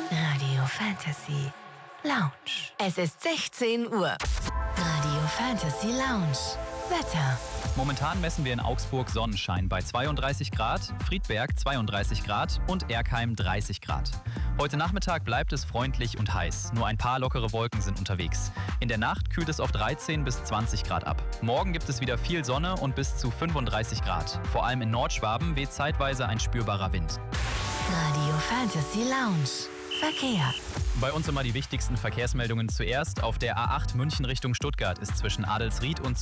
Radio Fantasy Lounge. Es ist 16 Uhr. Radio Fantasy Lounge. Wetter. Momentan messen wir in Augsburg Sonnenschein bei 32 Grad, Friedberg 32 Grad und Erkheim 30 Grad. Heute Nachmittag bleibt es freundlich und heiß. Nur ein paar lockere Wolken sind unterwegs. In der Nacht kühlt es auf 13 bis 20 Grad ab. Morgen gibt es wieder viel Sonne und bis zu 35 Grad. Vor allem in Nordschwaben weht zeitweise ein spürbarer Wind. Radio Fantasy Lounge. Verkehr. Bei uns immer die wichtigsten Verkehrsmeldungen zuerst. Auf der A8 München Richtung Stuttgart ist zwischen Adelsried und